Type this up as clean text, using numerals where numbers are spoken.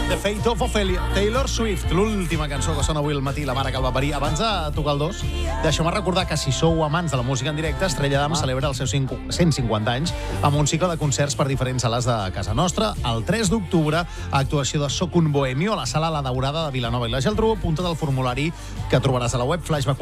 The Fate of Ophelia, Taylor Swift, l'última cançó que sona avui al matí, la mare que el va parir. Abans de tocar el 2, deixeu-me recordar que si sou amants de la música en directe, Estrella Damm celebra els seus 150 anys amb un cicle de concerts per diferents sales de casa nostra. El 3 d'octubre, actuació de Soc un Bohemio a la sala La Daurada de Vilanova i la Geltrú. Apunta't al formulari que trobaràs a la web Flashback